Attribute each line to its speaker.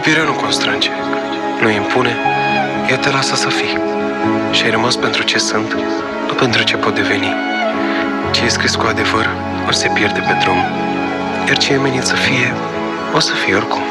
Speaker 1: Iubirea nu constrânge, nu impune, ea te lasă să fii. Și ai rămas pentru ce sunt, nu pentru ce pot deveni. Ce e scris cu adevăr, o se pierde pe drum, iar ce e menit să fie, o să fie oricum.